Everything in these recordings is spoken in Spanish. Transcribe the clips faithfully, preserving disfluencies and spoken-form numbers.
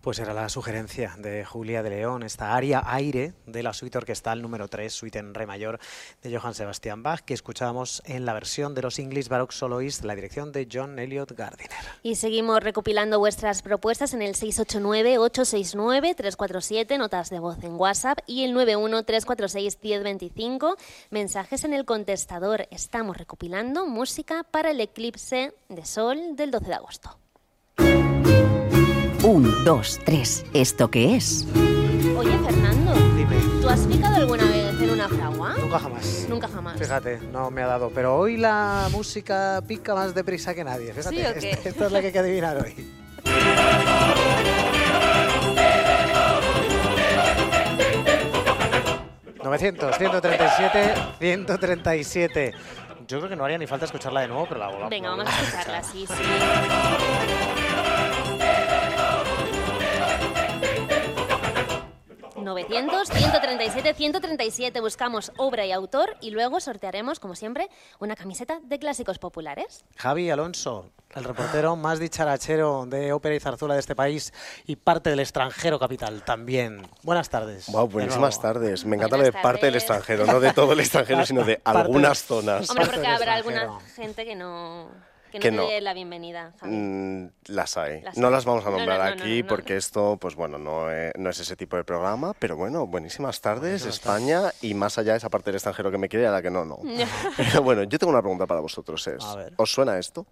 Pues era la sugerencia de Julia de León, esta aria aire de la suite orquestal número tres, suite en re mayor de Johann Sebastian Bach, que escuchábamos en la versión de los English Baroque Soloists, la dirección de John Eliot Gardiner. Y seguimos recopilando vuestras propuestas en el seis ocho nueve, ocho seis nueve, tres cuatro siete, notas de voz en WhatsApp, y el nueve uno, tres cuatro seis, uno cero dos cinco, mensajes en el contestador. Estamos recopilando música para el eclipse de sol del doce de agosto. Un, dos, tres. ¿Esto qué es? Oye, Fernando, Dime. ¿tú has picado alguna vez en una fragua? Nunca jamás. Nunca jamás. Fíjate, no me ha dado. Pero hoy la música pica más deprisa que nadie. Fíjate, ¿Sí o qué? esta, esta es la que hay que adivinar hoy. novecientos, ciento treinta y siete, ciento treinta y siete. Yo creo que no haría ni falta escucharla de nuevo, pero la volvamos. Venga, vamos a escucharla, sí, sí. novecientos, ciento treinta y siete, ciento treinta y siete. Buscamos obra y autor y luego sortearemos, como siempre, una camiseta de clásicos populares. Javi Alonso, el reportero más dicharachero de ópera y zarzuela de este país y parte del extranjero capital también. Buenas tardes. Wow, buenísimas tardes. Me encanta lo Buenas de parte del tardes. extranjero, no de todo el extranjero, sino de Parte- algunas zonas. Hombre, Parte porque del habrá alguna extranjero. gente que no, que no Que te no. dé la bienvenida, Javi. Mm, las hay. Las no hay. las vamos a No, nombrar no, no, no, aquí no. porque esto, pues bueno, no, eh, no es ese tipo de programa, pero bueno, buenísimas tardes, Buenísimas España, y más allá de esa parte del extranjero que me quiere y a la que no, no. Pero bueno, yo tengo una pregunta para vosotros, es, A ver. ¿os suena esto?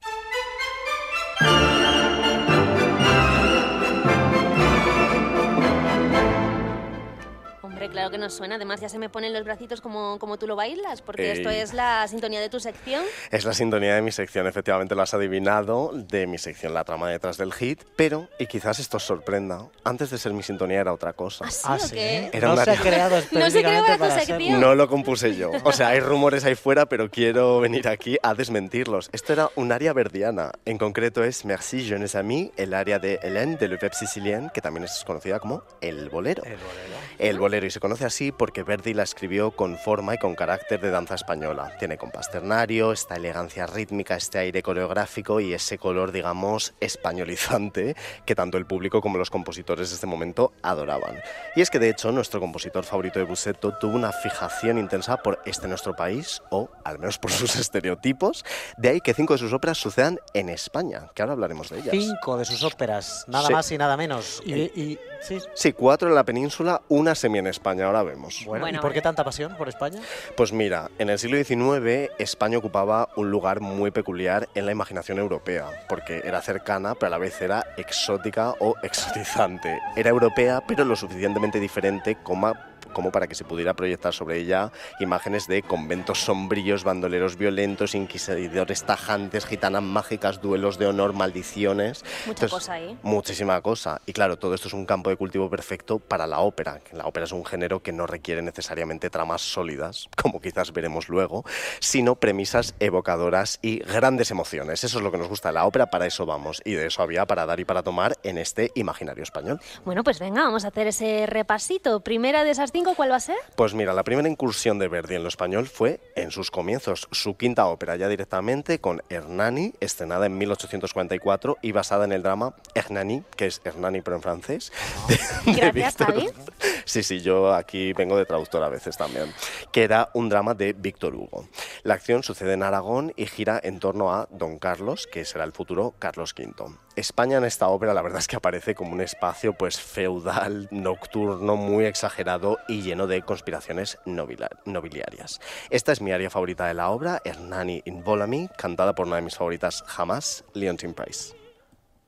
Hombre, claro que nos suena. Además, ya se me ponen los bracitos como, como tú lo bailas, porque Ey. esto es la sintonía de tu sección. Es la sintonía de mi sección, efectivamente lo has adivinado, de mi sección, la trama detrás del hit, pero, y quizás esto os sorprenda, antes de ser mi sintonía era otra cosa. ¿Ah, sí Ah, o sí. qué? Era no una- se ha creado No se creó específicamente para tu para sección. serlo. No lo compuse yo. O sea, hay rumores ahí fuera, pero quiero venir aquí a desmentirlos. Esto era un área verdiana. En concreto es Merci, je ne sais ami, el área de Hélène de Le Peuple Sicilien, que también es conocida como el bolero. El bolero. El bolero, y se conoce así porque Verdi la escribió con forma y con carácter de danza española. Tiene compás ternario, esta elegancia rítmica, este aire coreográfico y ese color, digamos, españolizante que tanto el público como los compositores de este momento adoraban. Y es que, de hecho, nuestro compositor favorito de Bussetto tuvo una fijación intensa por este nuestro país, o al menos por sus estereotipos. De ahí que cinco de sus óperas sucedan en España, que ahora hablaremos de ellas. Cinco de sus óperas, nada Sí. más y nada menos. Y, y- sí. Sí, cuatro en la península, una semi en España, ahora vemos. Bueno, Bueno, ¿y por qué vale. tanta pasión por España? Pues mira, en el siglo diecinueve España ocupaba un lugar muy peculiar en la imaginación europea, porque era cercana, pero a la vez era exótica o exotizante. Era europea, pero lo suficientemente diferente como, como para que se pudiera proyectar sobre ella imágenes de conventos sombríos, bandoleros violentos, inquisidores tajantes, gitanas mágicas, duelos de honor, maldiciones. Mucha cosa ahí. Muchísima cosa. Y claro, todo esto es un campo de cultivo perfecto para la ópera. que La ópera es un género que no requiere necesariamente tramas sólidas, como quizás veremos luego, sino premisas evocadoras y grandes emociones. Eso es lo que nos gusta de la ópera, para eso vamos. Y de eso había para dar y para tomar en este imaginario español. Bueno, pues venga, vamos a hacer ese repasito. Primera de esas cinco, ¿cuál va a ser? Pues mira, la primera incursión de Verdi en lo español fue en sus comienzos, su quinta ópera ya directamente con Hernani, estrenada en mil ochocientos cuarenta y cuatro y basada en el drama Hernani, que es Hernani pero en francés. de- de Gracias, Víctor- Javi. Sí, sí, yo aquí vengo de traductor a veces también, que era un drama de Víctor Hugo. La acción sucede en Aragón y gira en torno a Don Carlos, que será el futuro Carlos quinto. España en esta ópera la verdad es que aparece como un espacio pues feudal, nocturno, muy exagerado y lleno de conspiraciones novila- nobiliarias. Esta es mi área favorita de la obra, Hernani in Volami, cantada por una de mis favoritas jamás, Leontine Price.